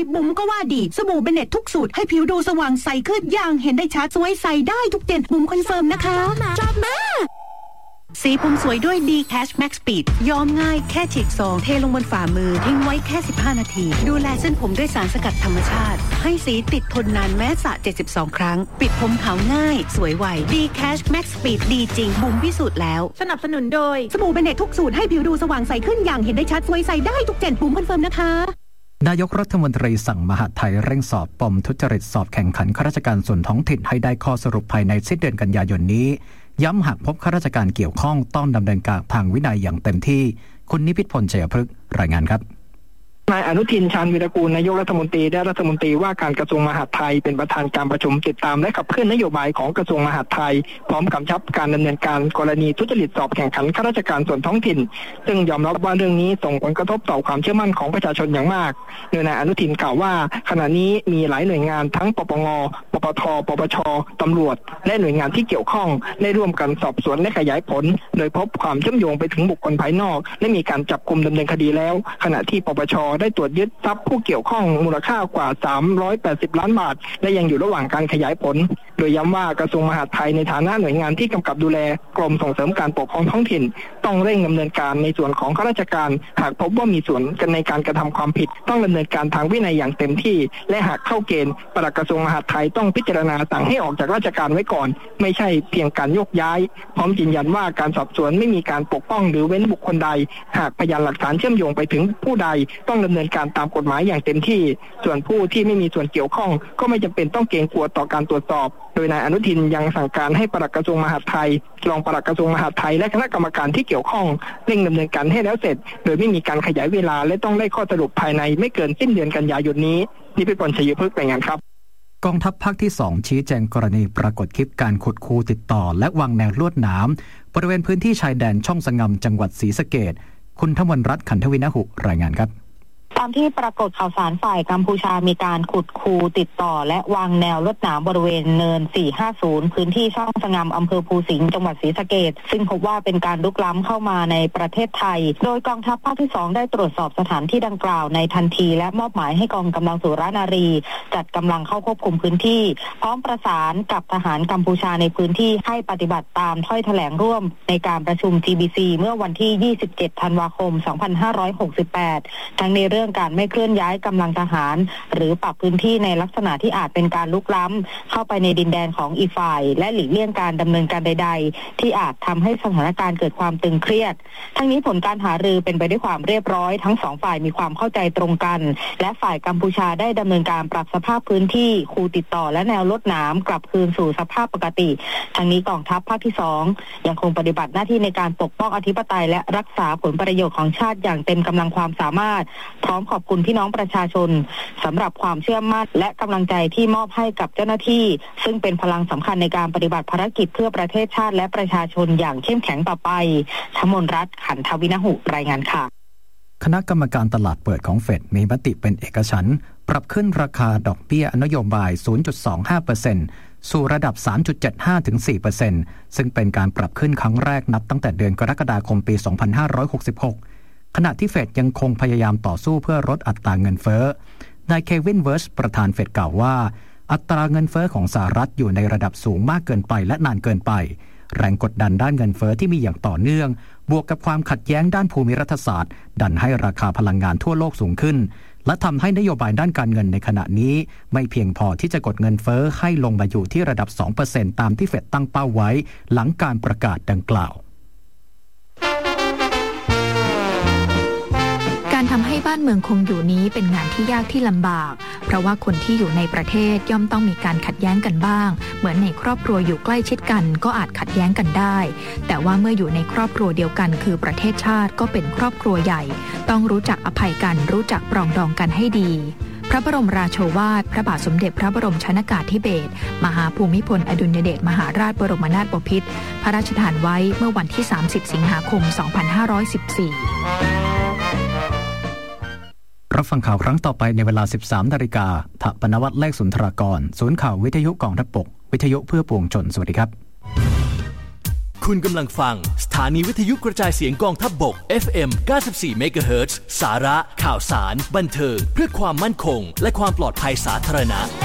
บุ๋มก็ว่าดีสบู่เบเนตทุกสูตรให้ผิวดูสว่างใสขึ้นอย่างเห็นได้ชัดสวยใสได้ทุกเดือนบุ๋มคอนเฟิร์มนะคะชอบมากสีผมสวยด้วย D Cash Max Speed ย้อมง่ายแค่ฉีกซองเทลงบนฝ่ามือทิ้งไว้แค่15นาทีดูแลเส้นผมด้วยสารสกัดธรรมชาติให้สีติดทนนานแม้สระ72ครั้งปิดผมขาวง่ายสวยไว D Cash Max Speed ดีจริงบุ๋มพิสูจน์แล้วสนับสนุนโดยสบู่เบเนตทุกสูตรให้ผิวดูสว่างใสขึ้นอย่างเห็นได้ชัดสวยใสได้ทุกเดือนบุ๋มคอนเฟิร์มนะคะนายกรัฐมนตรีสั่งมหาดไทยเร่งสอบปมทุจริตสอบแข่งขันข้าราชการส่วนท้องถิ่นให้ได้ข้อสรุปภายในสิ้นเดือนกันยายนนี้ย้ำหากพบข้าราชการเกี่ยวข้องต้องดำเนินการทางวินัยอย่างเต็มที่คุณนิพิษพลชัยพฤกษ์รายงานครับนายอนุทินชาญวีรกูลนายกรัฐมนตรีและรัฐมนตรีว่าการกระทรวงมหาดไทยเป็นประธานการประชุมติดตามและขับเคลื่อนนโยบายของกระทรวงมหาดไทยพร้อมกำชับการดำเนินการกรณีทุจริตสอบแข่งขันข้าราชการส่วนท้องถิ่นซึ่งยอมรับว่าเรื่องนี้ส่งผลกระทบต่อความเชื่อมั่นของประชาชนอย่างมากโดยนายอนุทินกล่าวว่าขณะนี้มีหลายหน่วยงานทั้งปปงปปทปปชตำรวจและหน่วยงานที่เกี่ยวข้องได้ร่วมกันสอบสวนและขยายผลโดยพบความเชื่อมโยงไปถึงบุคคลภายนอกและมีการจับกุมดำเนินคดีแล้วขณะที่ปปชได้ตรวจยึดทรัพย์ผู้เกี่ยวข้องมูลค่ากว่า380ล้านบาทและยังอยู่ระหว่างการขยายผลโดยย้ำว่ากระทรวงมหาดไทยในฐานะหน่วยงานที่กำกับดูแลกรมส่งเสริมการปกครองท้องถิ่นต้องเร่งดำเนินการในส่วนของข้าราชการหากพบว่ามีส่วนกันในการกระทำความผิดต้องดำเนินการทางวินัยอย่างเต็มที่และหากเข้าเกณฑ์ปลัดกระทรวงมหาดไทยต้องพิจารณาสั่งให้ออกจากราชการไว้ก่อนไม่ใช่เพียงการโยกย้ายพร้อมยืนยันว่าการสอบสวนไม่มีการปกป้องหรือเว้นบุคคลใดหากพยานหลักฐานเชื่อมโยงไปถึงผู้ใดต้องดำเนินการตามกฎหมายอย่างเต็มที่ส่วนผู้ที่ไม่มีส่วนเกี่ยวข้องก็ไม่จำเป็นต้องเกรงกลัวต่อการตรวจสอบโดยนายอนุทินยังสั่งการให้ปลัดกระทรวงมหาดไทยรองปลัดกระทรวงมหาดไทยและคณะกรรมการที่เกี่ยวข้องเร่งดำเนินการให้แล้วเสร็จโดยไม่มีการขยายเวลาและต้องได้ข้อสรุปภายในไม่เกินสิ้นเดือนกันยายนนี้นิพิษพลชัยพฤกษ์รายงานครับกองทัพภาคที่2ชี้แจงกรณีปรากฏคลิปการขุดคูติดต่อและวางแนวลวดหนามบริเวณพื้นที่ชายแดนช่องสงำจังหวัดศรีสะเกษคุณธมนรัตน์ขันธวินหุรายงานครับตามที่ปรากฏข่าวสารฝ่ายกัมพูชามีการขุดคูติดต่อและวางแนวลวดหนามบริเวณเนิน450พื้นที่ช่องสงำอำเภอภูสิงห์จังหวัดศรีสะเกษซึ่งพบว่าเป็นการรุกล้ำเข้ามาในประเทศไทยโดยกองทัพภาคที่2ได้ตรวจสอบสถานที่ดังกล่าวในทันทีและมอบหมายให้กองกำลังสุรานารีจัดกำลังเข้าควบคุมพื้นที่พร้อมประสานกับทหารกัมพูชาในพื้นที่ให้ปฏิบัติตามถ้อยแถลงร่วมในการประชุม GBC เมื่อวันที่27ธันวาคม2568ทั้งในเรื่องการไม่เคลื่อนย้ายกำลังทหารหรือปรับพื้นที่ในลักษณะที่อาจเป็นการลุกล้ำเข้าไปในดินแดนของอีกฝ่ายและหลีกเลี่ยงการดำเนินการใดๆที่อาจทำให้สถานการณ์เกิดความตึงเครียดทั้งนี้ผลการหารือเป็นไปด้วยความเรียบร้อยทั้งสองฝ่ายมีความเข้าใจตรงกันและฝ่ายกัมพูชาได้ดำเนินการปรับสภาพพื้นที่คูติดต่อและแนวลวดหนามกลับคืนสู่สภาพปกติทั้งนี้กองทัพภาคที่2ยังคงปฏิบัติหน้าที่ในการปกป้องอธิปไตยและรักษาผลประโยชน์ของชาติอย่างเต็มกำลังความสามารถพร้อมขอบคุณพี่น้องประชาชนสำหรับความเชื่อมั่นและกำลังใจที่มอบให้กับเจ้าหน้าที่ซึ่งเป็นพลังสำคัญในการปฏิบัติภารกิจเพื่อประเทศชาติและประชาชนอย่างเข้มแข็งต่อไปธมนรัตน์ขันธวินหุรายงานค่ะคณะกรรมการตลาดเปิดของเฟดมีมติเป็นเอกฉันท์ปรับขึ้นราคาดอกเบี้ยนโยบาย 0.25% สู่ระดับ 3.75-4% ซึ่งเป็นการปรับขึ้นครั้งแรกนับตั้งแต่เดือนกรกฎาคมปี 2566 ขณะที่เฟดยังคงพยายามต่อสู้เพื่อลดอัตราเงินเฟ้อนายเควินเวิร์สประธานเฟดกล่าวว่าอัตราเงินเฟ้อของสหรัฐอยู่ในระดับสูงมากเกินไปและนานเกินไปแรงกดดันด้านเงินเฟ้อที่มีอย่างต่อเนื่องบวกกับความขัดแย้งด้านภูมิรัฐศาสตร์ดันให้ราคาพลังงานทั่วโลกสูงขึ้นและทำให้นโยบายด้านการเงินในขณะนี้ไม่เพียงพอที่จะกดเงินเฟ้อให้ลงมาอยู่ที่ระดับ 2% ตามที่เฟดตั้งเป้าไว้หลังการประกาศดังกล่าวการทำให้บ้านเมืองคงอยู่นี้เป็นงานที่ยากที่ลำบากเพราะว่าคนที่อยู่ในประเทศย่อมต้องมีการขัดแย้งกันบ้างเหมือนในครอบครัวอยู่ใกล้ชิดกันก็อาจขัดแย้งกันได้แต่ว่าเมื่ออยู่ในครอบครัวเดียวกันคือประเทศชาติก็เป็นครอบครัวใหญ่ต้องรู้จักอภัยกันรู้จักปรองดองกันให้ดีพระบรมราโชวาทพระบาทสมเด็จพระบรมชนกาธิเบศรมหาภูมิพลอดุลยเดชมหาราชบรมนาถบพิตรพระราชทานไว้เมื่อวันที่30สิงหาคม2514 รับฟังข่าวครั้งต่อไปในเวลา 13 นาฬิกาถปนวัฒน์ เลขสุนทรากรศูนย์ข่าววิทยุกองทัพบกวิทยุเพื่อปวงชนสวัสดีครับคุณกำลังฟังสถานีวิทยุกระจายเสียงกองทัพบก FM 94 เมกะเฮิรตซ์สาระข่าวสารบันเทิงเพื่อความมั่นคงและความปลอดภัยสาธารณะ